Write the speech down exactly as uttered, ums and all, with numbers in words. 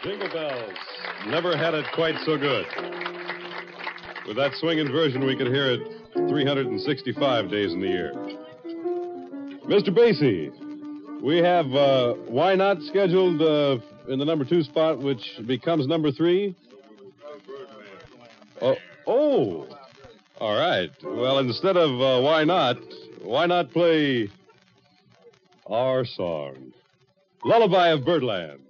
Jingle bells. Never had it quite so good. With that swinging version, we could hear it three hundred sixty-five days in the year. Mister Basie, we have uh, Why Not scheduled uh, in the number two spot, which becomes number three. Oh, oh. All right. Well, instead of uh, Why Not, why not play our song, Lullaby of Birdland.